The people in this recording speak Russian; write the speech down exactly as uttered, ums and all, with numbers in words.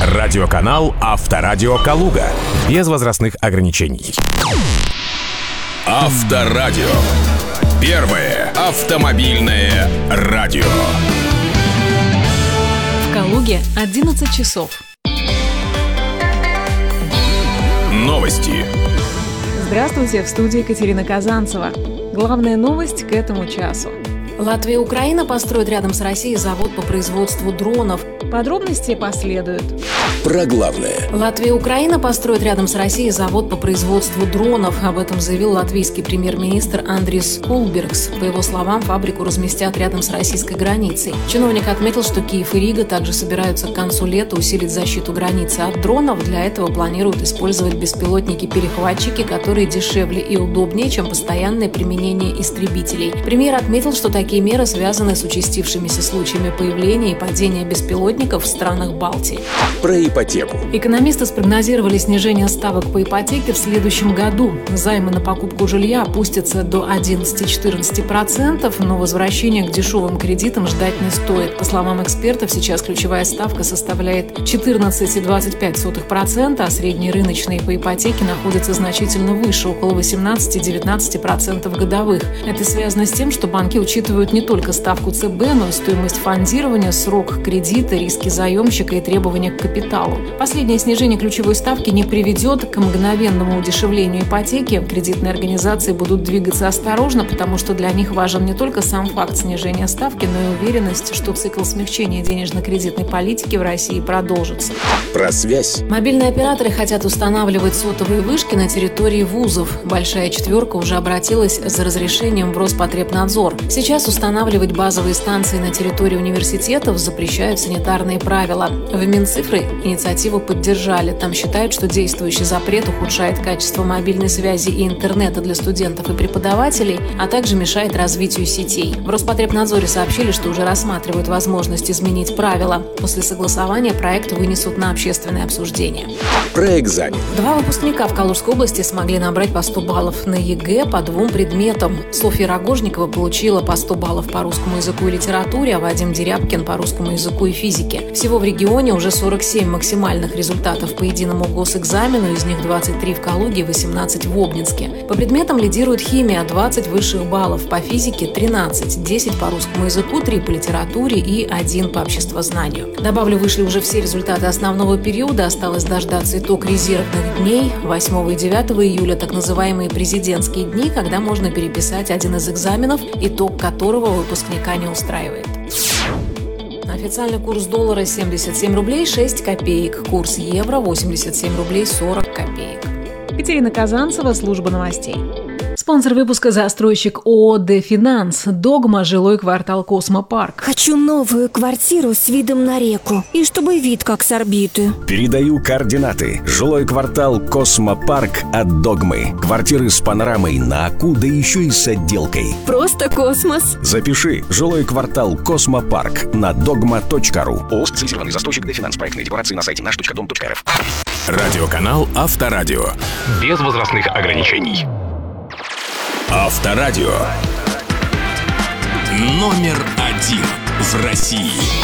Радиоканал «Авторадио Калуга». Без возрастных ограничений. Авторадио. Первое автомобильное радио. В Калуге одиннадцать часов. Новости. Здравствуйте, в студии Екатерина Казанцева. Главная новость к этому часу. Латвия и Украина построят рядом с Россией завод по производству дронов. Подробности последуют. Про главное. Латвия и Украина построят рядом с Россией завод по производству дронов. Об этом заявил латвийский премьер-министр Андрис Кулбергс. По его словам, фабрику разместят рядом с российской границей. Чиновник отметил, что Киев и Рига также собираются к концу лета усилить защиту границы от дронов. Для этого планируют использовать беспилотники-перехватчики, которые дешевле и удобнее, чем постоянное применение истребителей. Премьер отметил, что такие меры связаны с участившимися случаями появления и падения беспилотников в странах Балтии. Про ипотеку. Экономисты спрогнозировали снижение ставок по ипотеке в следующем году. Займы на покупку жилья опустятся до одиннадцать-четырнадцать процентов, но возвращение к дешевым кредитам ждать не стоит. По словам экспертов, сейчас ключевая ставка составляет четырнадцать целых двадцать пять сотых процента, а средние рыночные по ипотеке находятся значительно выше, около восемнадцать-девятнадцать процентов годовых. Это связано с тем, что банки учитывают не только ставку ЦБ, но и стоимость фондирования, срок кредита, риски заемщика и требования к капиталу. Последнее снижение ключевой ставки не приведет к мгновенному удешевлению ипотеки. Кредитные организации будут двигаться осторожно, потому что для них важен не только сам факт снижения ставки, но и уверенность, что цикл смягчения денежно-кредитной политики в России продолжится. Про связь. Мобильные операторы хотят устанавливать сотовые вышки на территории вузов. Большая четверка уже обратилась за разрешением в Роспотребнадзор. Сейчас устанавливать базовые станции на территории университетов запрещают санитарные правила. В Минцифры инициативу поддержали. Там считают, что действующий запрет ухудшает качество мобильной связи и интернета для студентов и преподавателей, а также мешает развитию сетей. В Роспотребнадзоре сообщили, что уже рассматривают возможность изменить правила. После согласования проект вынесут на общественное обсуждение. Про экзамен. Два выпускника в Калужской области смогли набрать по сто баллов на ЕГЭ по двум предметам. Софья Рогожникова получила по сто баллов по русскому языку и литературе, а Вадим Дерябкин по русскому языку и физике. Всего в регионе уже сорок семь максимальных результатов по единому госэкзамену, из них двадцать три в Калуге и восемнадцать в Обнинске. По предметам лидирует химия, двадцать высших баллов, по физике тринадцать, десять по русскому языку, три по литературе и один по обществознанию. Добавлю, вышли уже все результаты основного периода, осталось дождаться итог резервных дней. восьмого и девятого июля так называемые президентские дни, когда можно переписать один из экзаменов, итог которого выпускника не устраивает. Официальный курс доллара семьдесят семь рублей шесть копеек, курс евро восемьдесят семь рублей сорок копеек. Екатерина Казанцева, служба новостей. Спонсор выпуска — застройщик ООО «Дефинанс». «Догма», жилой квартал «Космопарк». Хочу новую квартиру с видом на реку. И чтобы вид как с орбиты. Передаю координаты. Жилой квартал «Космопарк» от «Догмы». Квартиры с панорамой на Аку, да еще и с отделкой. Просто космос. Запиши. Жилой квартал «Космопарк» на догма точка ру. ООО «Специализированный застройщик Дефинанс». Проектные декорации на сайте наш точка дом точка эр эф. Радиоканал «Авторадио». Без возрастных ограничений. Авторадио. Номер один в России.